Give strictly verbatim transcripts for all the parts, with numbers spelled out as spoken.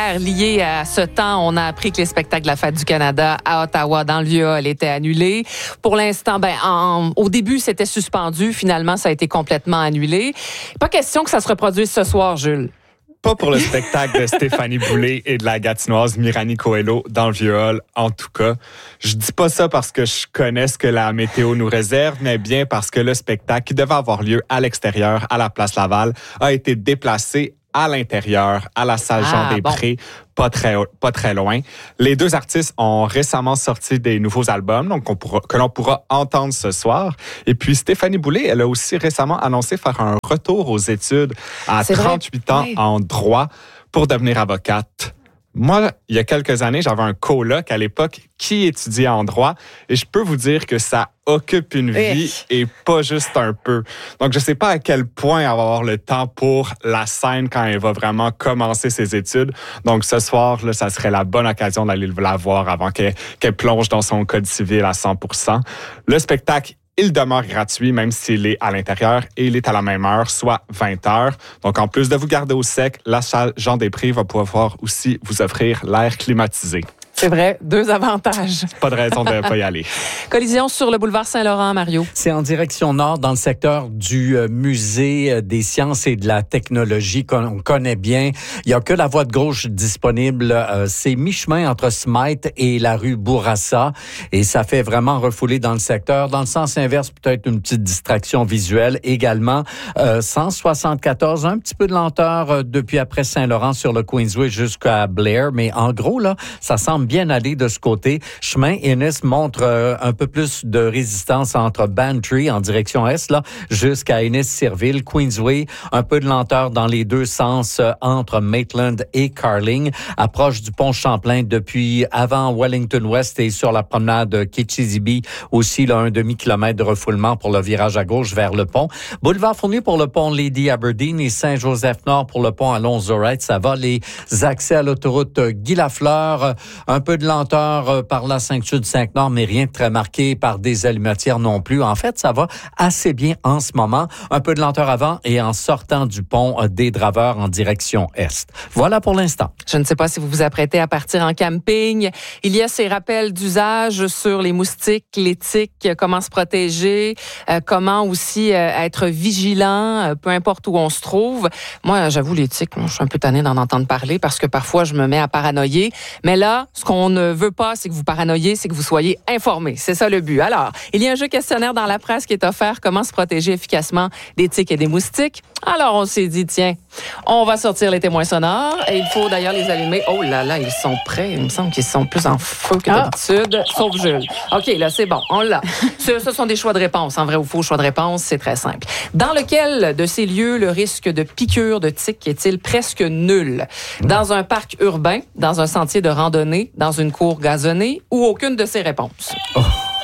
hier, lié à ce temps, on a appris que les spectacles de la Fête du Canada à Ottawa, dans le vieux hall, étaient annulés. Pour l'instant, ben, en, au début, c'était suspendu. Finalement, ça a été complètement annulé. Pas question que ça se reproduise ce soir, Jules. Pas pour le spectacle de Stéphanie Boulay et de la Gatinoise Mirani Coelho dans le vieux hall, en tout cas. Je dis pas ça parce que je connais ce que la météo nous réserve, mais bien parce que le spectacle qui devait avoir lieu à l'extérieur, à la Place Laval, a été déplacé à l'intérieur, à la salle Ah, Jean-Després, bon. pas très pas très loin. Les deux artistes ont récemment sorti des nouveaux albums, donc on pourra, que l'on pourra entendre ce soir. Et puis Stéphanie Boulay, elle a aussi récemment annoncé faire un retour aux études à C'est trente-huit vrai? ans Oui. en droit pour devenir avocate. Moi, il y a quelques années, j'avais un coloc à l'époque qui étudiait en droit et je peux vous dire que ça occupe une vie et pas juste un peu. Donc, je sais pas à quel point elle va avoir le temps pour la scène quand elle va vraiment commencer ses études. Donc, ce soir, là, ça serait la bonne occasion d'aller la voir avant qu'elle, qu'elle plonge dans son code civil à cent pour cent. Le spectacle, il demeure gratuit, même s'il est à l'intérieur, et il est à la même heure, soit vingt heures. Donc, en plus de vous garder au sec, la salle Jean-Després va pouvoir aussi vous offrir l'air climatisé. C'est vrai, deux avantages. Pas de raison de ne pas y aller. Collision sur le boulevard Saint-Laurent, Mario. C'est en direction nord, dans le secteur du euh, musée des sciences et de la technologie qu'on connaît bien. Il n'y a que la voie de gauche disponible. Euh, c'est mi-chemin entre Smythe et la rue Bourassa. Et ça fait vraiment refouler dans le secteur. Dans le sens inverse, peut-être une petite distraction visuelle également. Euh, cent soixante-quatorze, un petit peu de lenteur euh, depuis après Saint-Laurent sur le Queensway jusqu'à Blair. Mais en gros, là, ça semble bien aller de ce côté. Chemin Innis montre euh, un peu plus de résistance entre Bantry en direction est là jusqu'à Innis-Sirville, Queensway, un peu de lenteur dans les deux sens euh, entre Maitland et Carling, approche du pont Champlain depuis avant Wellington West et sur la promenade Kitchizibee aussi là, un demi-kilomètre de refoulement pour le virage à gauche vers le pont. Boulevard Fournier pour le pont Lady Aberdeen et Saint-Joseph-Nord pour le pont Alonzo-Wright. Ça va. Les accès à l'autoroute Guy Lafleur, un peu de lenteur par la cinq sud cinq nord, mais rien de très marqué par des allumatières non plus. En fait, ça va assez bien en ce moment. Un peu de lenteur avant et en sortant du pont des Draveurs en direction est. Voilà pour l'instant. Je ne sais pas si vous vous apprêtez à partir en camping. Il y a ces rappels d'usage sur les moustiques, les tiques, comment se protéger, euh, comment aussi euh, être vigilant, euh, peu importe où on se trouve. Moi, j'avoue, les tiques, moi, je suis un peu tannée d'en entendre parler parce que parfois, je me mets à paranoïer. Mais là, ce qu'on ne veut pas, c'est que vous paranoïez, c'est que vous soyez informés. C'est ça le but. Alors, il y a un jeu questionnaire dans la presse qui est offert. Comment se protéger efficacement des tiques et des moustiques? Alors, on s'est dit, tiens, on va sortir les témoins sonores. Et il faut d'ailleurs les allumer. Oh là là, ils sont prêts. Il me semble qu'ils sont plus en feu que d'habitude. Sauf Jules. OK, là, c'est bon. On l'a. Ce, ce sont des choix de réponse. En vrai ou faux, choix de réponse, c'est très simple. Dans lequel de ces lieux le risque de piqûre de tique est-il presque nul? Dans un parc urbain, dans un sentier de randonnée, dans une cour gazonnée ou aucune de ces réponses? Oh.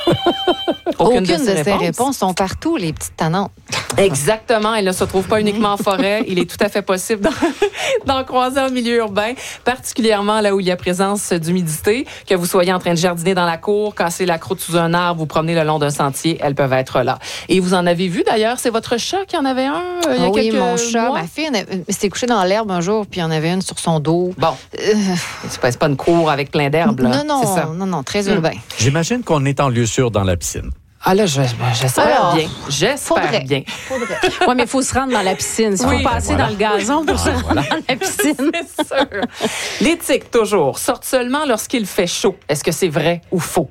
Aucune, aucune de, ces, de réponses. ces réponses sont partout, les petites tannantes. Exactement. Elle ne se trouve pas uniquement en forêt. Il est tout à fait possible d'en, d'en croiser en milieu urbain, particulièrement là où il y a présence d'humidité. Que vous soyez en train de jardiner dans la cour, casser la croûte sous un arbre, vous promener le long d'un sentier, elles peuvent être là. Et vous en avez vu d'ailleurs, c'est votre chat qui en avait un euh, il y a oh quelques oui, mon chat, mois. ma fille s'était couchée dans l'herbe un jour, puis il y en avait une sur son dos. Bon, euh... c'est, pas, c'est pas une cour avec plein d'herbes, là. Non, non, c'est ça. non, non, très urbain. J'imagine qu'on est en lieu sûr dans la piscine. Ah là, je, j'espère Alors, bien. J'espère faudrait. bien. Faudrait. Oui, mais il faut se rendre dans la piscine. Il Oui, faut passer voilà. dans le gazon pour Ah, se rendre voilà. dans la piscine. C'est sûr. Les tiques, toujours, sortent seulement lorsqu'il fait chaud. Est-ce que c'est vrai ou faux?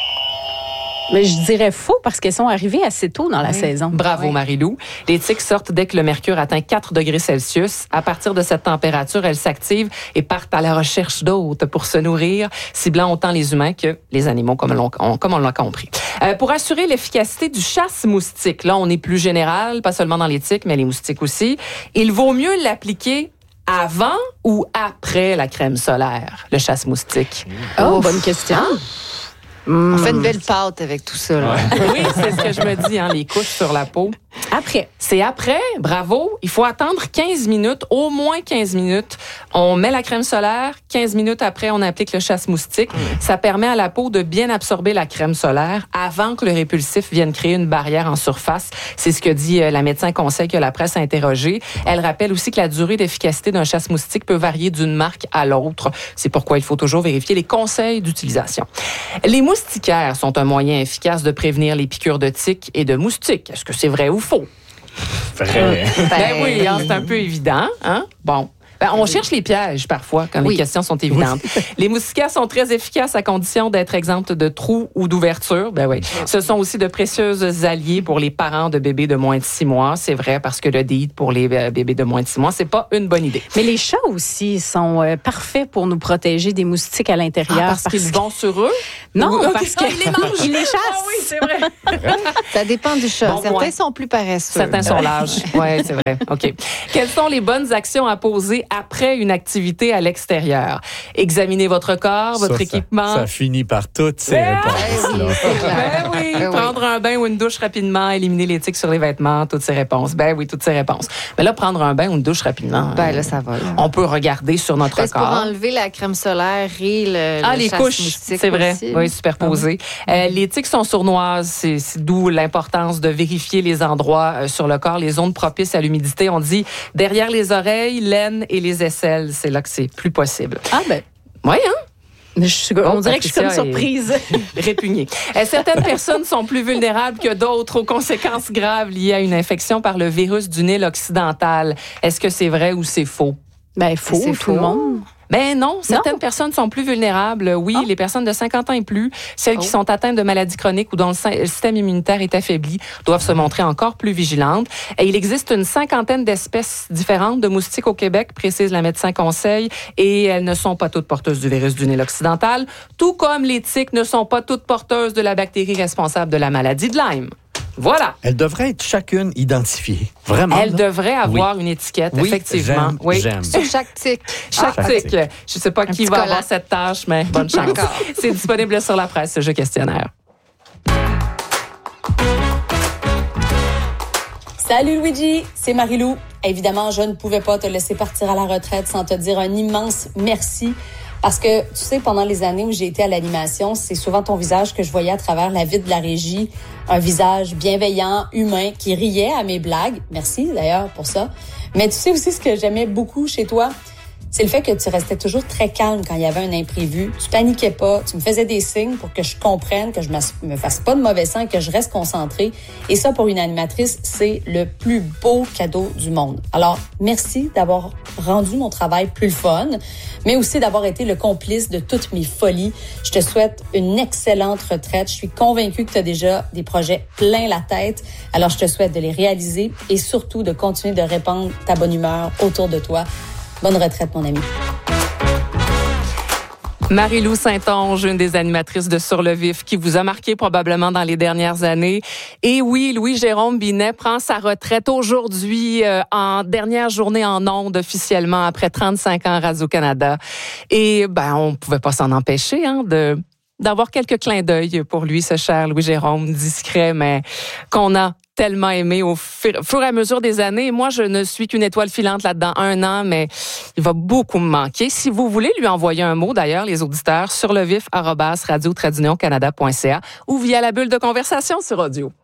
Mais je dirais faux parce qu'elles sont arrivées assez tôt dans la oui. saison. Bravo, oui. Marie-Lou. Les tiques sortent dès que le mercure atteint quatre degrés Celsius. À partir de cette température, elles s'activent et partent à la recherche d'hôtes pour se nourrir, ciblant autant les humains que les animaux, comme, l'on, comme on l'a compris. Euh, pour assurer l'efficacité du chasse-moustique, là, on est plus général, pas seulement dans les tiques, mais les moustiques aussi, il vaut mieux l'appliquer avant ou après la crème solaire, le chasse-moustique? Oh, oh bonne question. Ah. Mmh. On fait une belle pâte avec tout ça. Là. Ouais. Oui, c'est ce que je me dis, hein, les couches sur la peau. Après. C'est après, bravo. Il faut attendre quinze minutes, au moins quinze minutes. On met la crème solaire, quinze minutes après, on applique le chasse-moustique. Mmh. Ça permet à la peau de bien absorber la crème solaire avant que le répulsif vienne créer une barrière en surface. C'est ce que dit la médecin conseil que la presse a interrogé. Elle rappelle aussi que la durée d'efficacité d'un chasse-moustique peut varier d'une marque à l'autre. C'est pourquoi il faut toujours vérifier les conseils d'utilisation. Les moustiquaires sont un moyen efficace de prévenir les piqûres de tiques et de moustiques. Est-ce que c'est vrai ou faux? Vrai. Ben oui, hein, c'est un peu évident. Hein? Bon. Ben, on cherche les pièges parfois quand oui. les questions sont évidentes. Oui. Les moustiquaires sont très efficaces à condition d'être exemptes de trous ou d'ouvertures. Ben oui. Ce sont aussi de précieuses alliés pour les parents de bébés de moins de six mois. C'est vrai parce que le D I T pour les bébés de moins de six mois, c'est pas une bonne idée. Mais les chats aussi sont euh, parfaits pour nous protéger des moustiques à l'intérieur. Ah, parce, parce qu'ils vont sur eux? Non, ou, parce qu'ils les mangent. Ils les chassent. Ah oui, c'est vrai. Ça dépend du chat. Bon, Certains ouais. sont plus paresseux. Certains sont lâches. Oui, c'est vrai. OK. Quelles sont les bonnes actions à poser après une activité à l'extérieur? Examinez votre corps, ça, votre équipement. Ça, ça finit par toutes ces ben réponses-là. Ben oui, ben prendre oui. un bain ou une douche rapidement, éliminer les tiques sur les vêtements, toutes ces réponses. Ben oui, toutes ces réponses. Mais là, prendre un bain ou une douche rapidement. Ben là, ça va. Là. On peut regarder sur notre ben, corps. Pour enlever la crème solaire et le Ah, le les couches, c'est vrai. Aussi. Oui, superposées. Ah oui. euh, les tiques sont sournoises, c'est, c'est d'où l'importance de vérifier les endroits euh, sur le corps, les zones propices à l'humidité. On dit derrière les oreilles, l'aine et les aisselles. C'est là que c'est plus possible. Ah ben. Oui, hein? Mais je suis, on bon, dirait Patricia que je suis comme surprise. Répugnée. Euh, certaines personnes sont plus vulnérables que d'autres aux conséquences graves liées à une infection par le virus du Nil occidental. Est-ce que c'est vrai ou c'est faux? Ben, faux, c'est tout faux. Le monde. Ben non, certaines non. personnes sont plus vulnérables. Oui, oh. les personnes de cinquante ans et plus, celles oh. qui sont atteintes de maladies chroniques ou dont le système immunitaire est affaibli, doivent se montrer encore plus vigilantes. Et il existe une cinquantaine d'espèces différentes de moustiques au Québec, précise la médecin conseil, et elles ne sont pas toutes porteuses du virus du Nil occidental, tout comme les tiques ne sont pas toutes porteuses de la bactérie responsable de la maladie de Lyme. Voilà. Elles devraient être chacune identifiées. Vraiment. Elles devraient avoir oui. une étiquette, oui, effectivement. J'aime, oui, j'aime. Sur chaque tique. Chaque ah, tique. tique. Je ne sais pas Un qui va collant. avoir cette tâche, mais bonne chance. C'est disponible sur la presse, ce jeu questionnaire. Salut Luigi, c'est Marie-Lou. Évidemment, je ne pouvais pas te laisser partir à la retraite sans te dire un immense merci. Parce que, tu sais, pendant les années où j'ai été à l'animation, c'est souvent ton visage que je voyais à travers la vitre de la régie. Un visage bienveillant, humain, qui riait à mes blagues. Merci, d'ailleurs, pour ça. Mais tu sais aussi ce que j'aimais beaucoup chez toi? C'est le fait que tu restais toujours très calme quand il y avait un imprévu. Tu paniquais pas, tu me faisais des signes pour que je comprenne, que je me fasse pas de mauvais sang, que je reste concentrée. Et ça, pour une animatrice, c'est le plus beau cadeau du monde. Alors, merci d'avoir rendu mon travail plus fun, mais aussi d'avoir été le complice de toutes mes folies. Je te souhaite une excellente retraite. Je suis convaincue que tu as déjà des projets plein la tête. Alors, je te souhaite de les réaliser et surtout de continuer de répandre ta bonne humeur autour de toi. Bonne retraite, mon ami. Marie-Lou Saint-Onge, une des animatrices de Sur le vif, qui vous a marqué probablement dans les dernières années. Et oui, Louis-Jérôme Binet prend sa retraite aujourd'hui, euh, en dernière journée en ondes officiellement, après trente-cinq ans à Radio-Canada. Et ben, on pouvait pas s'en empêcher, hein, de d'avoir quelques clins d'œil pour lui, ce cher Louis-Jérôme, discret, mais qu'on a tellement aimé au fur, fur et à mesure des années. Moi, je ne suis qu'une étoile filante là-dedans, un an, mais il va beaucoup me manquer. Si vous voulez lui envoyer un mot, d'ailleurs, les auditeurs, sur le vif arobase radio trait d'union canada point c a ou via la bulle de conversation sur audio.